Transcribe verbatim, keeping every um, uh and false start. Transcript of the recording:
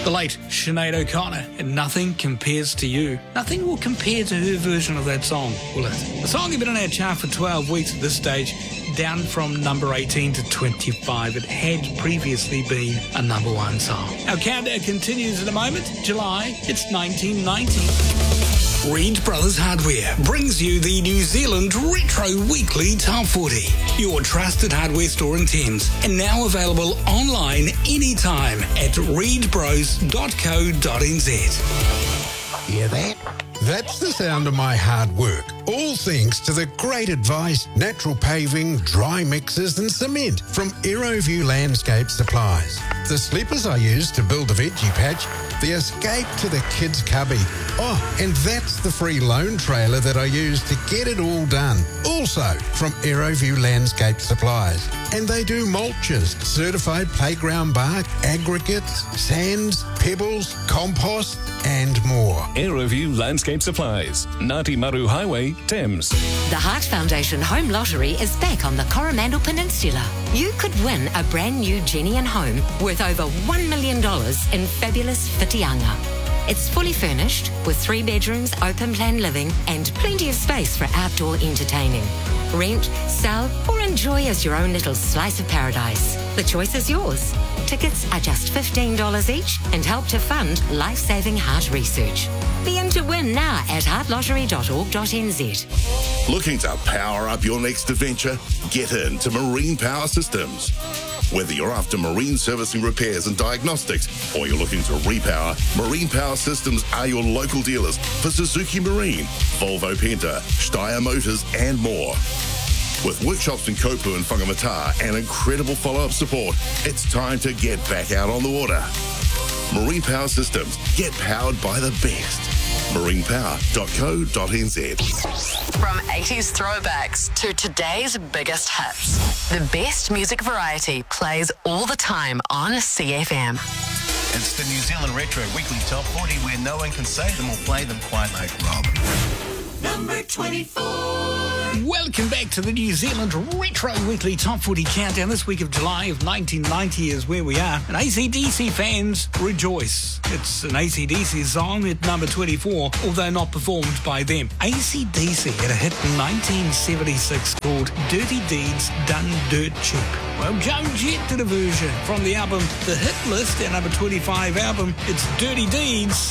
The late Sinead O'Connor, and Nothing Compares to You. Nothing will compare to her version of that song, will it? The song had been on our chart for twelve weeks at this stage, down from number eighteen to twenty-five. It had previously been a number one song. Our countdown continues in a moment. July, it's nineteen ninety. Reed Brothers Hardware brings you the New Zealand Retro Weekly Top forty. Your trusted hardware store in Thames, and now available online anytime at reed bros dot co dot n z. Hear that? That's the sound of my hard work. All thanks to the great advice, natural paving, dry mixes and cement from Aeroview Landscape Supplies. The sleepers I use to build the veggie patch, the escape to the kids' cubby. Oh, and that's the free loan trailer that I use to get it all done. Also from Aeroview Landscape Supplies. And they do mulches, certified playground bark, aggregates, sands, pebbles, compost and more. Aeroview Landscape Supplies, Ngāti Maru Highway, Thames. The Heart Foundation Home Lottery is back on the Coromandel Peninsula. You could win a brand new Genian home worth over one million dollars in fabulous Whitianga. It's fully furnished with three bedrooms, open plan living and plenty of space for outdoor entertaining. Rent, sell or enjoy as your own little slice of paradise. The choice is yours. Tickets are just fifteen dollars each and help to fund life-saving heart research. Be in to win now at heart lottery dot org dot n z. Looking to power up your next adventure? Get into Marine Power Systems. Whether you're after marine servicing repairs and diagnostics or you're looking to repower, Marine Power Systems are your local dealers for Suzuki Marine, Volvo Penta, Steyr Motors and more. With workshops in Kopu and Whangamata and incredible follow-up support, it's time to get back out on the water. Marine Power Systems. Get powered by the best. marine power dot co dot n z. From eighties throwbacks to today's biggest hits, the best music variety plays all the time on C F M. It's the New Zealand Retro Weekly Top forty, where no one can say them or play them quite like Rob. Number twenty-four. Welcome back to the New Zealand Retro Weekly Top forty Countdown. This week of July of nineteen ninety is where we are. And A C D C fans rejoice. It's an A C D C song at number twenty-four, although not performed by them. A C D C had a hit in nineteen seventy-six called Dirty Deeds Done Dirt Cheap. Well, Joan Jett did a version from the album The Hit List, their number twenty-five album. It's Dirty Deeds.